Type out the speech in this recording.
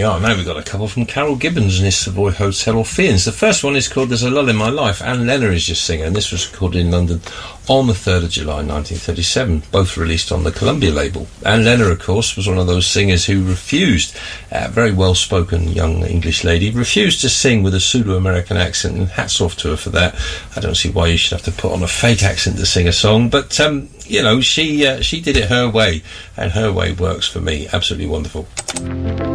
are. Now we've got a couple from Carol Gibbons and his Savoy Hotel Orpheans. The first one is called There's a Lull in My Life. Anne Lenner is just singing, and this was recorded in London on the 3rd of July 1937, both released on the Columbia label. Anne Lenner, of course, was one of those singers who refused, a very well-spoken young English lady, refused to sing with a pseudo-American accent, and hats off to her for that. I don't see why you should have to put on a fake accent to sing a song, but, you know, she did it her way, and her way works for me. Absolutely wonderful.